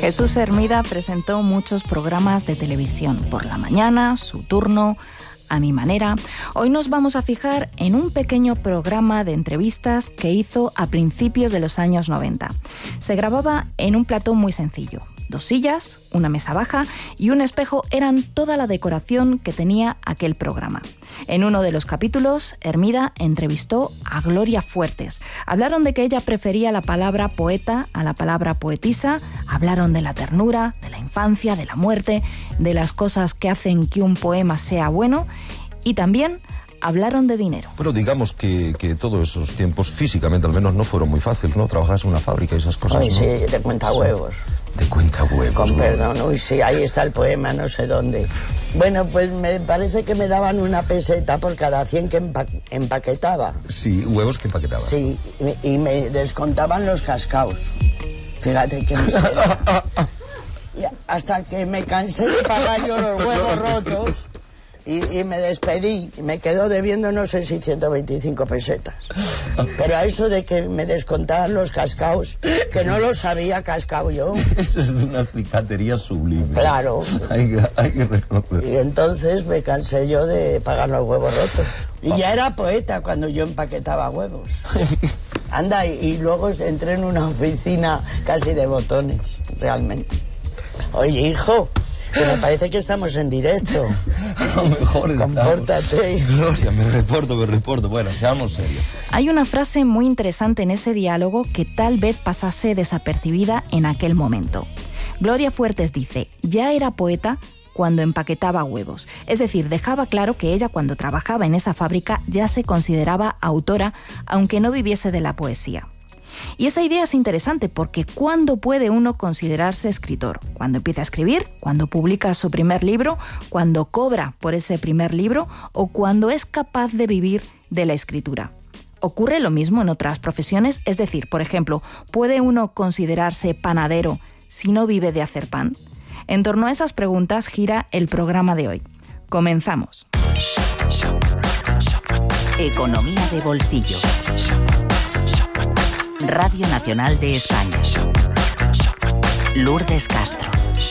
Jesús Hermida presentó muchos programas de televisión. Por la mañana, Su turno, A mi manera. Hoy nos vamos a fijar en un pequeño programa de entrevistas que hizo a principios de los años 90. Se grababa en un plató muy sencillo. 2 sillas, una mesa baja y un espejo eran toda la decoración que tenía aquel programa. En uno de los capítulos, Hermida entrevistó a Gloria Fuertes. Hablaron de que ella prefería la palabra poeta a la palabra poetisa. Hablaron de la ternura, de la infancia, de la muerte, de las cosas que hacen que un poema sea bueno y también hablaron de dinero. Pero digamos que todos esos tiempos, físicamente al menos, no fueron muy fáciles, ¿no? Trabajas en una fábrica y esas cosas, Ay, ¿no? sí, de cuentahuevos. De cuentahuevos. Con perdón, uy, sí, ahí está el poema, no sé dónde. Bueno, pues me parece que me daban 1 peseta por cada 100 que empaquetaba. Sí, huevos que empaquetabas. Sí, y me descontaban los cascaos. Fíjate que miseria. Y hasta que me cansé de pagar yo los huevos rotos y me despedí. Me quedó debiendo, no sé si 125 pesetas. Pero a eso de que me descontaran los cascaos, que no los había cascado yo. Eso es de una cicatería sublime. Claro. Hay que reconocer. Y entonces me cansé yo de pagar los huevos rotos. Y ya era poeta cuando yo empaquetaba huevos. Anda, y luego entré en una oficina casi de botones, realmente. Oye, hijo, que me parece que estamos en directo. A lo mejor compórtate. Gloria, me reporto. Bueno, seamos serios. Hay una frase muy interesante en ese diálogo que tal vez pasase desapercibida en aquel momento. Gloria Fuertes dice, ya era poeta cuando empaquetaba huevos. Es decir, dejaba claro que ella cuando trabajaba en esa fábrica ya se consideraba autora, aunque no viviese de la poesía. Y esa idea es interesante porque ¿cuándo puede uno considerarse escritor? ¿Cuando empieza a escribir? ¿Cuando publica su primer libro? ¿Cuando cobra por ese primer libro? ¿O cuando es capaz de vivir de la escritura? ¿Ocurre lo mismo en otras profesiones? Es decir, por ejemplo, ¿puede uno considerarse panadero si no vive de hacer pan? En torno a esas preguntas gira el programa de hoy. Comenzamos. Economía de bolsillo. Radio Nacional de España. Lourdes Castro.